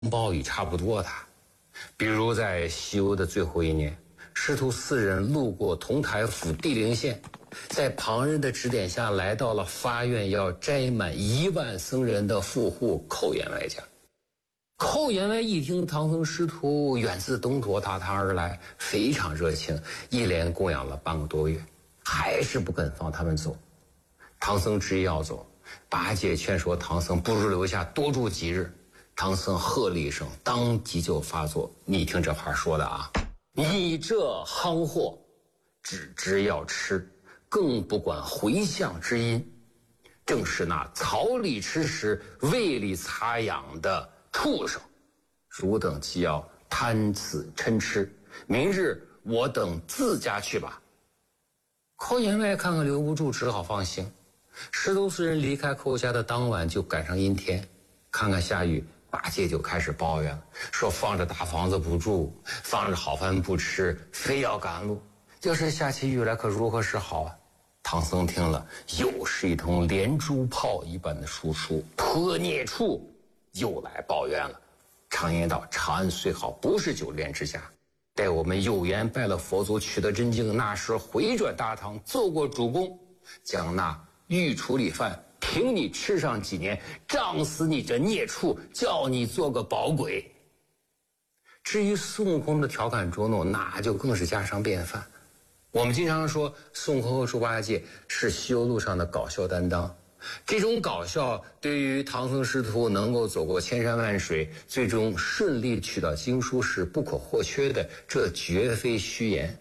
暴雨差不多的。比如在西游的最后一年，师徒4人路过同台府地陵县，在旁人的指点下来到了发愿要摘满1万僧人的富户寇员外家。寇员外一听唐僧师徒远自东土踏堂而来，非常热情，一连供养了半个多月，还是不肯放他们走。唐僧执意要走，八戒劝说唐僧不如留下多住几日。唐僧喝了一声，当即就发作。你听这话说的啊，你这夯货，只知要吃，更不管回向之因，正是那草里吃食，胃里擦痒的畜生，汝等既要贪此嗔痴，明日我等自家去吧。寇员外看看留不住，只好放行。师徒4人离开寇家的当晚就赶上阴天，看看下雨，八戒就开始抱怨了，说放着大房子不住，放着好饭不吃，非要赶路，要是下起雨来可如何是好啊？唐僧听了，又是一通连珠炮一般的输出，泼孽畜又来抱怨了。常言道，长安虽好，不是久恋之家。待我们有缘拜了佛祖，取得真经，那时回转大唐，做过主公，将那御处理饭凭你吃上几年，胀死你这孽畜，叫你做个饱鬼。至于孙悟空的调侃捉弄，那就更是家常便饭。我们经常说孙悟空和猪八戒是西游路上的搞笑担当，这种搞笑对于唐僧师徒能够走过千山万水，最终顺利取到经书是不可或缺的，这绝非虚言。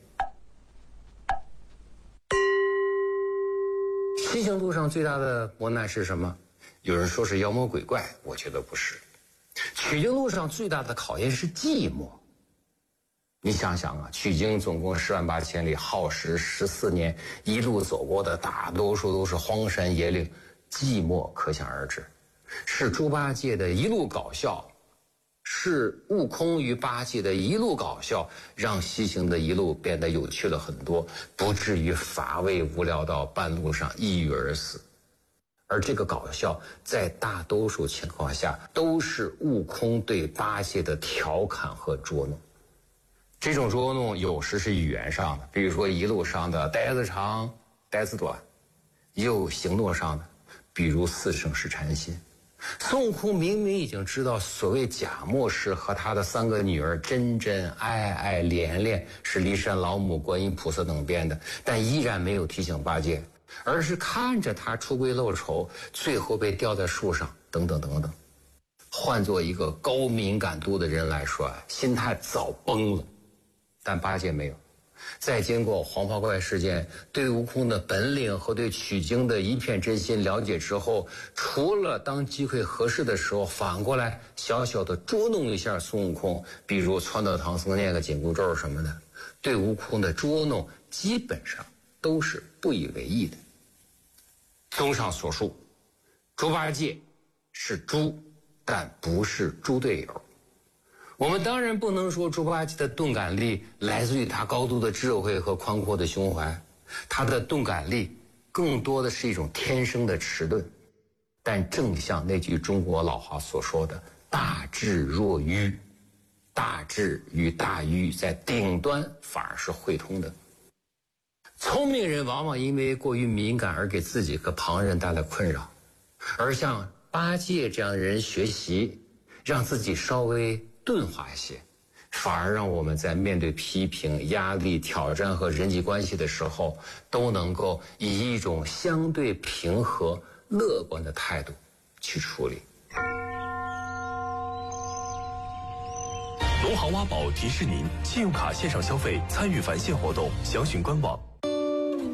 西行路上最大的磨难是什么？有人说是妖魔鬼怪，我觉得不是。取经路上最大的考验是寂寞。你想想啊，取经总共10万8千里，耗时14年，一路走过的大多数都是荒山野岭，寂寞可想而知。是猪八戒的一路搞笑，是悟空与八戒的一路搞笑，让西行的一路变得有趣了很多，不至于乏味无聊到半路上抑郁而死。而这个搞笑在大多数情况下都是悟空对八戒的调侃和捉弄。这种捉弄有时是语言上的，比如说一路上的呆子长呆子短，也有行动上的，比如4圣试禅心。孙悟空明明已经知道所谓假末世和他的3个女儿真真、爱爱、连连是骊山老母、观音菩萨等编的，但依然没有提醒八戒，而是看着他出归露丑，最后被吊在树上，等等等等。换做一个高敏感度的人来说，心态早崩了。但八戒没有，在经过黄袍怪事件，对悟空的本领和对取经的一片真心了解之后，除了当机会合适的时候反过来小小的捉弄一下孙悟空，比如撺掇唐僧念个紧箍咒什么的，对悟空的捉弄基本上都是不以为意的。综上所述，猪八戒是猪，但不是猪队友。我们当然不能说猪八戒的钝感力来自于他高度的智慧和宽阔的胸怀，他的钝感力更多的是一种天生的迟钝。但正像那句中国老话所说的，大智若愚，大智与大愚在顶端反而是汇通的。聪明人往往因为过于敏感而给自己和旁人带来困扰，而像八戒这样的人学习，让自己稍微钝化一些，反而让我们在面对批评、压力、挑战和人际关系的时候，都能够以一种相对平和、乐观的态度去处理。 农行挖宝提示您，信用卡线上消费参与返现活动，详询官网。